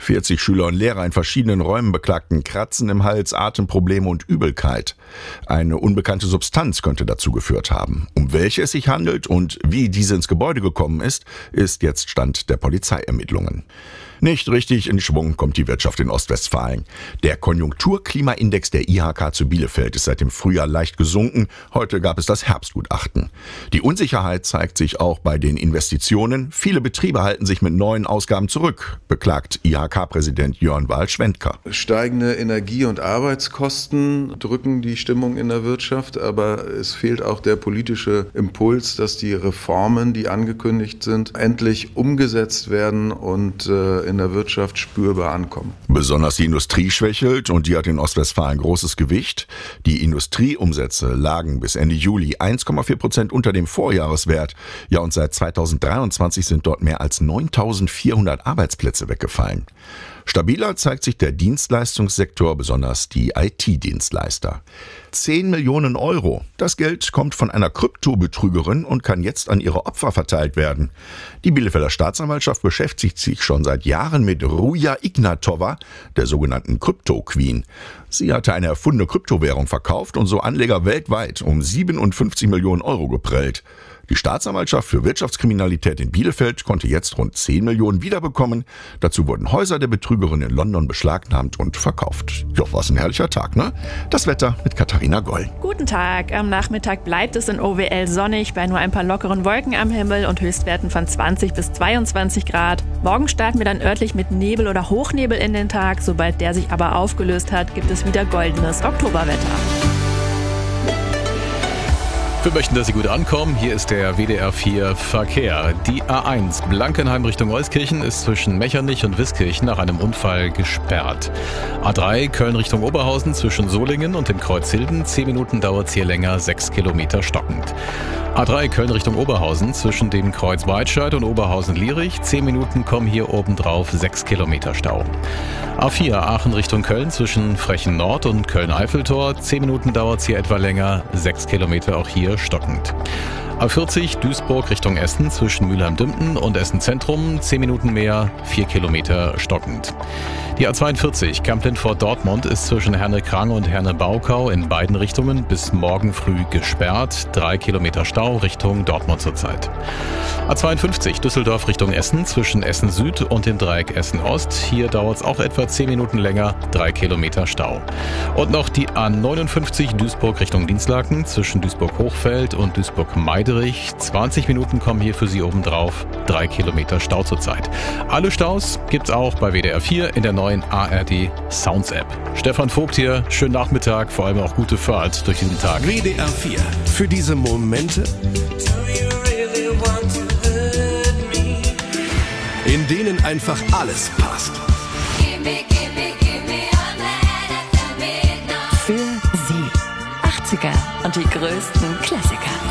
40 Schüler und Lehrer in verschiedenen Räumen beklagten Kratzen im Hals, Atemprobleme und Übelkeit. Eine unbekannte Substanz könnte dazu geführt haben. Um welche es sich handelt und wie diese ins Gebäude gekommen ist jetzt Stand der Polizeiermittlungen. Nicht richtig in Schwung kommt die Wirtschaft in Ostwestfalen. Der Konjunkturklimaindex der IHK zu Bielefeld ist seit dem Frühjahr leicht gesunken. Heute gab es das Herbstgutachten. Die Unsicherheit zeigt sich auch bei den Investitionen. Viele Betriebe halten sich mit neuen Ausgaben zurück, beklagt IHK-Präsident Jörn Wahl-Schwendker. Steigende Energie- und Arbeitskosten drücken die Stimmung in der Wirtschaft, aber es fehlt auch der politische Impuls, dass die Reformen, die angekündigt sind, endlich umgesetzt werden und in der Wirtschaft spürbar ankommen. Besonders die Industrie schwächelt und die hat in Ostwestfalen großes Gewicht. Die Industrieumsätze lagen bis Ende Juli 1,4% unter dem Vorjahreswert. Ja, und seit 2023 sind dort mehr als 9.400 Arbeitsplätze weggefallen. Stabiler zeigt sich der Dienstleistungssektor, besonders die IT-Dienstleister. 10 Millionen Euro. Das Geld kommt von einer Kryptobetrügerin und kann jetzt an ihre Opfer verteilt werden. Die Bielefelder Staatsanwaltschaft beschäftigt sich schon seit Jahren mit Ruja Ignatova, der sogenannten Krypto-Queen. Sie hatte eine erfundene Kryptowährung verkauft und so Anleger weltweit um 57 Millionen Euro geprellt. Die Staatsanwaltschaft für Wirtschaftskriminalität in Bielefeld konnte jetzt rund 10 Millionen wiederbekommen. Dazu wurden Häuser der Betrügerin in London beschlagnahmt und verkauft. Ja, was ein herrlicher Tag, ne? Das Wetter mit Katharina Goll. Guten Tag. Am Nachmittag bleibt es in OWL sonnig bei nur ein paar lockeren Wolken am Himmel und Höchstwerten von 20 bis 22 Grad. Morgen starten wir dann örtlich mit Nebel oder Hochnebel in den Tag. Sobald der sich aber aufgelöst hat, gibt es wieder goldenes Oktoberwetter. Wir möchten, dass Sie gut ankommen. Hier ist der WDR 4 Verkehr. Die A1 Blankenheim Richtung Euskirchen ist zwischen Mechernich und Wiskirchen nach einem Unfall gesperrt. A3 Köln Richtung Oberhausen zwischen Solingen und dem Kreuz Hilden. 10 Minuten dauert es hier länger, 6 Kilometer stockend. A3 Köln Richtung Oberhausen zwischen dem Kreuz Breitscheid und Oberhausen-Lierich. 10 Minuten kommen hier obendrauf, 6 Kilometer Stau. A4 Aachen Richtung Köln zwischen Frechen Nord und Köln-Eiffeltor. 10 Minuten dauert es hier etwa länger, 6 Kilometer auch hier stockend. A40 Duisburg Richtung Essen zwischen Mülheim-Dümpten und Essen Zentrum. 10 Minuten mehr, 4 Kilometer stockend. Die A42 Kamp-Lindfort Dortmund ist zwischen Herne-Krang und Herne-Baukau in beiden Richtungen bis morgen früh gesperrt. 3 Kilometer Stau Richtung Dortmund zurzeit. A52 Düsseldorf Richtung Essen zwischen Essen Süd und dem Dreieck Essen Ost. Hier dauert es auch etwa 10 Minuten länger, 3 Kilometer Stau. Und noch die A59 Duisburg Richtung Dinslaken zwischen Duisburg-Hochfeld und Duisburg-Meiderich. 20 Minuten kommen hier für Sie obendrauf, 3 Kilometer Stau zurzeit. Alle Staus gibt's auch bei WDR 4 in der neuen ARD Sounds App. Stefan Vogt hier, schönen Nachmittag, vor allem auch gute Fahrt durch diesen Tag. WDR 4, für diese Momente, in denen einfach alles passt. Für Sie. 80er und die größten Klassiker.